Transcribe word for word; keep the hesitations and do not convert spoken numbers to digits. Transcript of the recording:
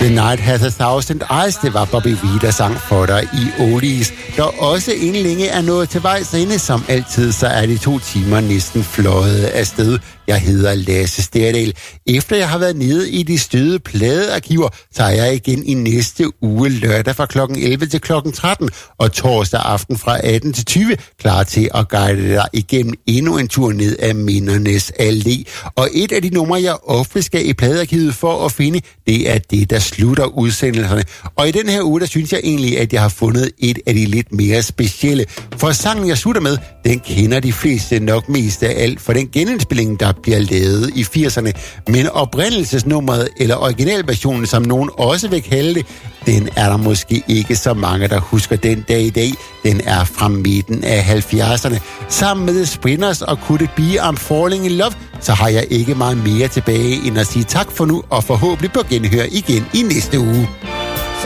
The Night Has a Thousand Eyes, det var Bobby Vee, der sang for dig i Oldies, der også inden længe er nået til vejs ende. Som altid, så er de to timer næsten fløjet afsted. Jeg hedder Lasse Sterdal. Efter jeg har været nede i de støde pladearkiver, så er jeg igen i næste uge lørdag fra klokken elleve til klokken tretten og torsdag aften fra atten til tyve klar til at guide dig igennem endnu en tur ned af mindernes allé. Og et af de numre, jeg ofte skal i pladearkivet for at finde, det er det, der slutter udsendelserne. Og i den her uge, der synes jeg egentlig, at jeg har fundet et af de lidt mere specielle. For sangen, jeg slutter med, den kender de fleste nok mest af alt for den genindspilling, der bliver lavet i firserne. Men oprindelsesnummeret, eller originalversionen, som nogen også vil kalde det, den er der måske ikke så mange, der husker den dag i dag. Den er fra midten af halvfjerdserne. Sammen med Spinners og Could It Be I'm Falling in Love, så har jeg ikke meget mere tilbage end at sige tak for nu, og forhåbentlig på genhør igen i næste uge.